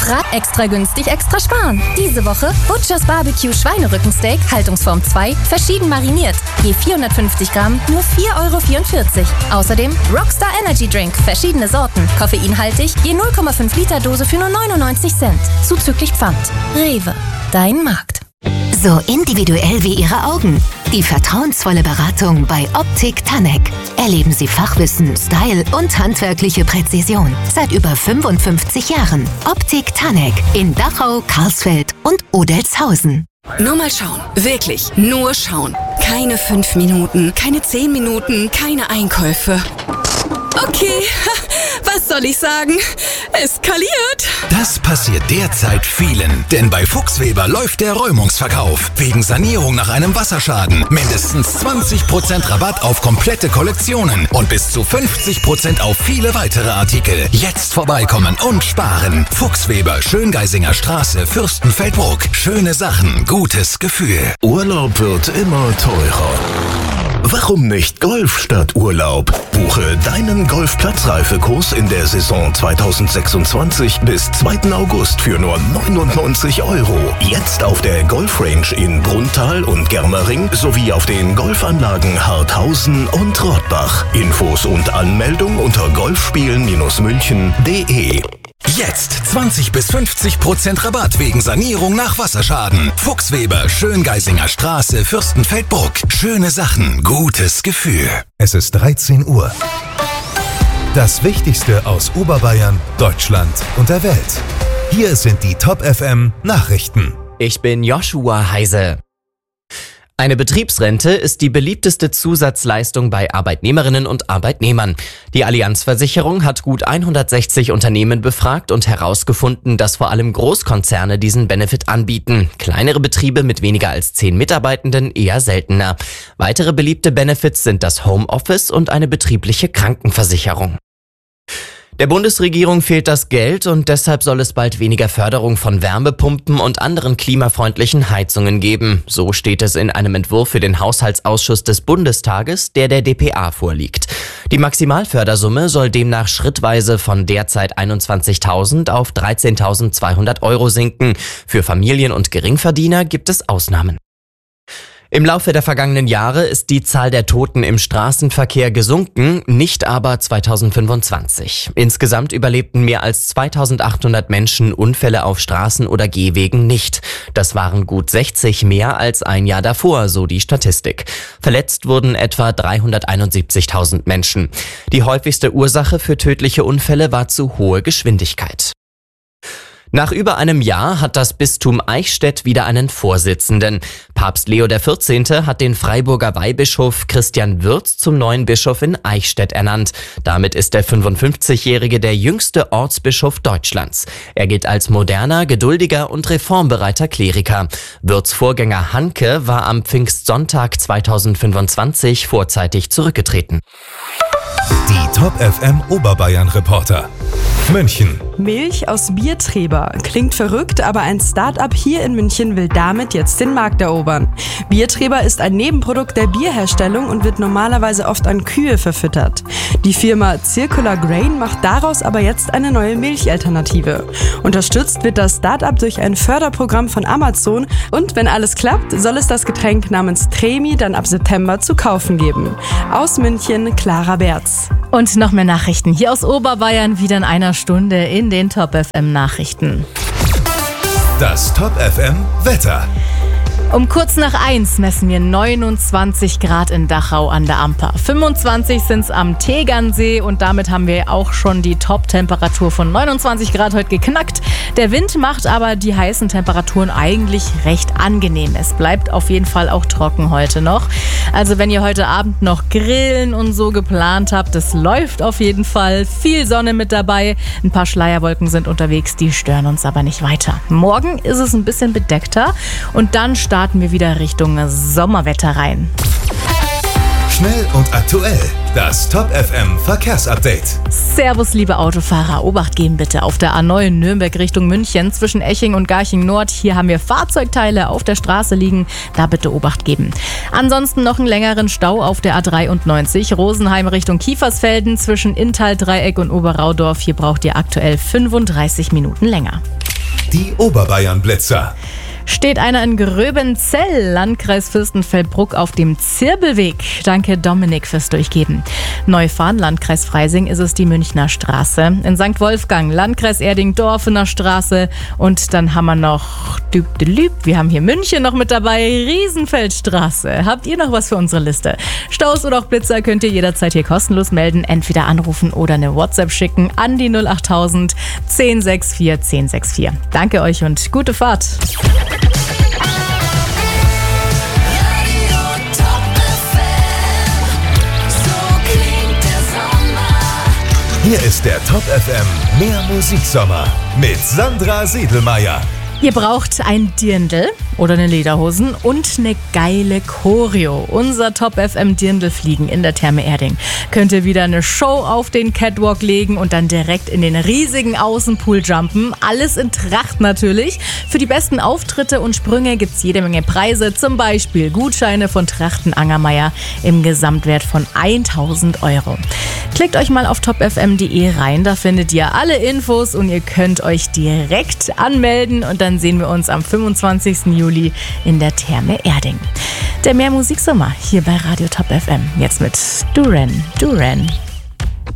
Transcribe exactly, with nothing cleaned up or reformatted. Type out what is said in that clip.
Fra extra günstig, extra sparen. Diese Woche Butchers Barbecue Schweinerückensteak, Haltungsform zwei, verschieden mariniert. Je vierhundertfünfzig Gramm, nur vier Euro vierundvierzig. Außerdem Rockstar Energy Drink, verschiedene Sorten, koffeinhaltig, je null Komma fünf Liter Dose für nur neunundneunzig Cent. Zuzüglich Pfand. Rewe, dein Markt. So individuell wie Ihre Augen. Die vertrauensvolle Beratung bei Optik Tanek. Erleben Sie Fachwissen, Style und handwerkliche Präzision. Seit über fünfundfünfzig Jahren. Optik Tanek in Dachau, Karlsfeld und Odelzhausen. Nur mal schauen. Wirklich, nur schauen. Keine fünf Minuten, keine zehn Minuten, keine Einkäufe. Okay, was soll ich sagen? Eskaliert. Das passiert derzeit vielen, denn bei Fuchsweber läuft der Räumungsverkauf. Wegen Sanierung nach einem Wasserschaden. Mindestens zwanzig Prozent Rabatt auf komplette Kollektionen und bis zu fünfzig Prozent auf viele weitere Artikel. Jetzt vorbeikommen und sparen. Fuchsweber, Schöngeisinger Straße, Fürstenfeldbruck. Schöne Sachen, gutes Gefühl. Urlaub wird immer teurer. Warum nicht Golf statt Urlaub? Buche deinen Golfplatzreifekurs in der Saison zweitausendsechsundzwanzig bis zweiten August für nur neunundneunzig Euro. Jetzt auf der Golfrange in Brunntal und Germering sowie auf den Golfanlagen Harthausen und Rottbach. Infos und Anmeldung unter golfspielen München punkt de. Jetzt zwanzig bis fünfzig Prozent Rabatt wegen Sanierung nach Wasserschaden. Fuchsweber, Schöngeisinger Straße, Fürstenfeldbruck. Schöne Sachen, gutes Gefühl. Es ist dreizehn Uhr. Das Wichtigste aus Oberbayern, Deutschland und der Welt. Hier sind die Top F M Nachrichten. Ich bin Joshua Heise. Eine Betriebsrente ist die beliebteste Zusatzleistung bei Arbeitnehmerinnen und Arbeitnehmern. Die Allianz-Versicherung hat gut hundertsechzig Unternehmen befragt und herausgefunden, dass vor allem Großkonzerne diesen Benefit anbieten. Kleinere Betriebe mit weniger als zehn Mitarbeitenden eher seltener. Weitere beliebte Benefits sind das Homeoffice und eine betriebliche Krankenversicherung. Der Bundesregierung fehlt das Geld und deshalb soll es bald weniger Förderung von Wärmepumpen und anderen klimafreundlichen Heizungen geben. So steht es in einem Entwurf für den Haushaltsausschuss des Bundestages, der der D P A vorliegt. Die Maximalfördersumme soll demnach schrittweise von derzeit einundzwanzigtausend auf dreizehntausendzweihundert Euro sinken. Für Familien und Geringverdiener gibt es Ausnahmen. Im Laufe der vergangenen Jahre ist die Zahl der Toten im Straßenverkehr gesunken, nicht aber zweitausendfünfundzwanzig. Insgesamt überlebten mehr als zweitausendachthundert Menschen Unfälle auf Straßen oder Gehwegen nicht. Das waren gut sechzig mehr als ein Jahr davor, so die Statistik. Verletzt wurden etwa dreihunderteinundsiebzigtausend Menschen. Die häufigste Ursache für tödliche Unfälle war zu hohe Geschwindigkeit. Nach über einem Jahr hat das Bistum Eichstätt wieder einen Vorsitzenden. Papst Leo der vierzehnte hat den Freiburger Weihbischof Christian Würz zum neuen Bischof in Eichstätt ernannt. Damit ist der fünfundfünfzigjährige der jüngste Ortsbischof Deutschlands. Er gilt als moderner, geduldiger und reformbereiter Kleriker. Würz' Vorgänger Hanke war am Pfingstsonntag zweitausendfünfundzwanzig vorzeitig zurückgetreten. Die Top F M Oberbayern Reporter. München. Milch aus Biertreber. Klingt verrückt, aber ein Start-up hier in München will damit jetzt den Markt erobern. Biertreber ist ein Nebenprodukt der Bierherstellung und wird normalerweise oft an Kühe verfüttert. Die Firma Circular Grain macht daraus aber jetzt eine neue Milchalternative. Unterstützt wird das Start-up durch ein Förderprogramm von Amazon und wenn alles klappt, soll es das Getränk namens Tremi dann ab September zu kaufen geben. Aus München, Clara Berz. Und noch mehr Nachrichten hier aus Oberbayern wieder in einer Stunde in den Top F M Nachrichten. Das Top F M Wetter. Um kurz nach eins messen wir neunundzwanzig Grad in Dachau an der Amper. fünfundzwanzig sind es am Tegernsee und damit haben wir auch schon die Top-Temperatur von neunundzwanzig Grad heute geknackt. Der Wind macht aber die heißen Temperaturen eigentlich recht angenehm. Es bleibt auf jeden Fall auch trocken heute noch. Also wenn ihr heute Abend noch Grillen und so geplant habt, das läuft auf jeden Fall. Viel Sonne mit dabei. Ein paar Schleierwolken sind unterwegs, die stören uns aber nicht weiter. Morgen ist es ein bisschen bedeckter und dann starten wir wieder Richtung Sommerwetter rein. Schnell und aktuell. Das Top F M Verkehrsupdate. Servus, liebe Autofahrer. Obacht geben bitte auf der A neun Nürnberg Richtung München zwischen Eching und Garching Nord. Hier haben wir Fahrzeugteile auf der Straße liegen. Da bitte Obacht geben. Ansonsten noch einen längeren Stau auf der A dreiundneunzig Rosenheim Richtung Kiefersfelden zwischen Inntal, Dreieck und Oberraudorf. Hier braucht ihr aktuell fünfunddreißig Minuten länger. Die Oberbayern-Blitzer. Steht einer in Gröbenzell, Landkreis Fürstenfeldbruck, auf dem Zirbelweg. Danke Dominik fürs Durchgeben. Neufahren, Landkreis Freising, ist es die Münchner Straße. In Sankt Wolfgang, Landkreis Erding, Dorfener Straße. Und dann haben wir noch Dübdelüb. Wir haben hier München noch mit dabei, Riesenfeldstraße. Habt ihr noch was für unsere Liste? Staus oder auch Blitzer könnt ihr jederzeit hier kostenlos melden. Entweder anrufen oder eine WhatsApp schicken an die null achttausend zehn sechs vier zehn sechs vier. Danke euch und gute Fahrt. Hier ist der Top F M Mehr Musiksommer mit Sandra Siedelmeier. Ihr braucht ein Dirndl oder eine Lederhosen und eine geile Choreo. Unser Top F M Dirndlfliegen in der Therme Erding. Könnt ihr wieder eine Show auf den Catwalk legen und dann direkt in den riesigen Außenpool jumpen. Alles in Tracht natürlich. Für die besten Auftritte und Sprünge gibt's jede Menge Preise. Zum Beispiel Gutscheine von Trachten Angermeier im Gesamtwert von tausend Euro. Klickt euch mal auf top f m punkt d e rein. Da findet ihr alle Infos und ihr könnt euch direkt anmelden und dann Dann sehen wir uns am fünfundzwanzigsten Juli in der Therme Erding. Der Mehr Musiksommer hier bei Radio Top F M. Jetzt mit Duran Duran.